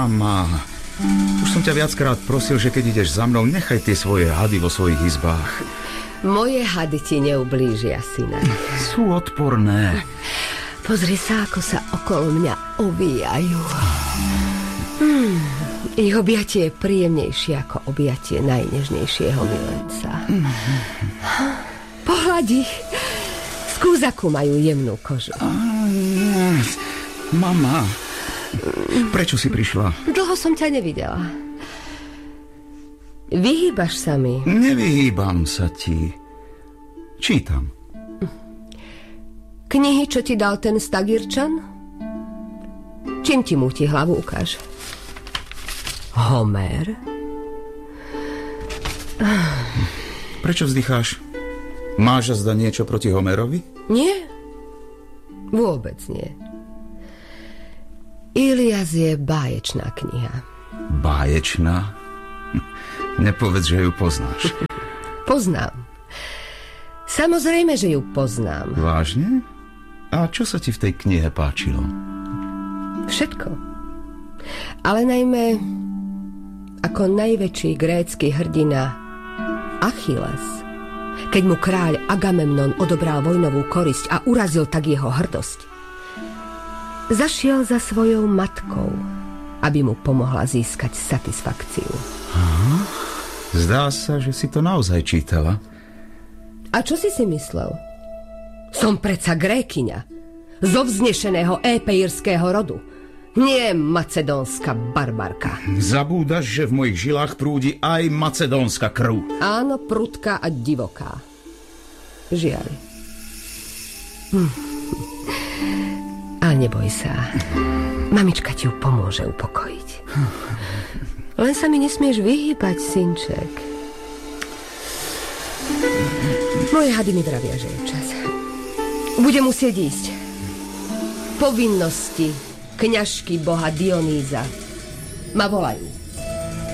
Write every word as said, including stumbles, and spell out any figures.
Mama, už som ťa viackrát prosil, že keď ideš za mnou, nechaj tie svoje hady vo svojich izbách. Moje hady ti neublížia, syna. Sú odporné. Pozri sa, ako sa okolo mňa ovíjajú. Hmm, ich objatie je príjemnejšie ako objatie najnežnejšieho milenca. Pohľad ich. Z kúzaku majú jemnú kožu. Mama, prečo si prišla? Dlho som ťa nevidela. Vyhýbaš sa mi. Nevyhýbam sa ti. Čítam. Knihy, čo ti dal ten Stagirčan? Čím ti múti hlavu, ukáž. Homer? Prečo vzdycháš? Máš azda niečo proti Homerovi? Nie. Vôbec nie. Ilias je báječná kniha. Báječná? Nepovedz, že ju poznáš. Poznám. Samozrejme, že ju poznám. Vážne? A čo sa ti v tej knihe páčilo? Všetko. Ale najmä ako najväčší grécky hrdina Achilles, keď mu kráľ Agamemnon odobral vojnovú korisť a urazil tak jeho hrdosť, zašiel za svojou matkou, aby mu pomohla získať satisfakciu. Aha. Zdá sa, že si to naozaj čítala. A čo si si myslel? Som predsa Grékyňa, zo vznešeného épeirského rodu. Nie macedónska barbarka. Zabúdaš, že v mojich žilách prúdi aj macedónska krv. Áno, prudká a divoká. Žiaľ. Hm. Ale neboj sa. Mamička ti ju pomôže upokojiť. Len sa mi nesmieš vyhýbať, synček. Moje hady mi vravia, že je čas. Budem musieť ísť. Povinnosti kňažky boha Dionýza ma volajú.